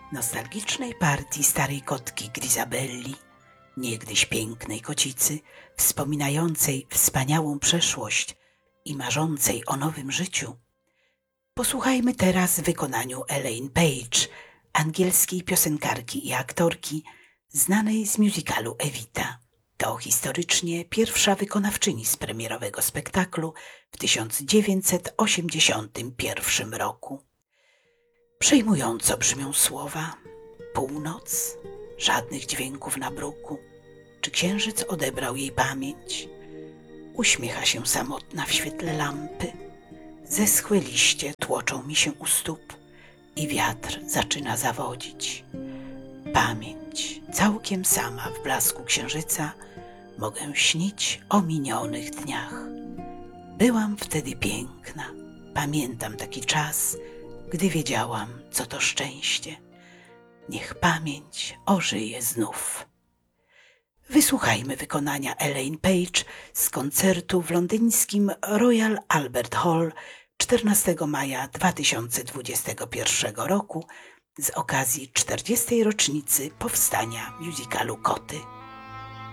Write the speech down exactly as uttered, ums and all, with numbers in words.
nostalgicznej partii starej kotki Grizabelli, niegdyś pięknej kocicy, wspominającej wspaniałą przeszłość i marzącej o nowym życiu. Posłuchajmy teraz w wykonaniu Elaine Paige, angielskiej piosenkarki i aktorki, znanej z musicalu Evita. To historycznie pierwsza wykonawczyni z premierowego spektaklu w tysiąc dziewięćset osiemdziesiątym pierwszym roku. Przejmująco brzmią słowa: północ, żadnych dźwięków na bruku. Czy księżyc odebrał jej pamięć? Uśmiecha się samotna w świetle lampy. Zeschłe liście tłoczą mi się u stóp i wiatr zaczyna zawodzić. Pamięć, całkiem sama w blasku księżyca, mogę śnić o minionych dniach. Byłam wtedy piękna, pamiętam taki czas, gdy wiedziałam, co to szczęście. Niech pamięć ożyje znów. Wysłuchajmy wykonania Elaine Paige z koncertu w londyńskim Royal Albert Hall czternastego maja dwa tysiące dwudziestego pierwszego roku z okazji czterdziestej rocznicy powstania musicalu Koty.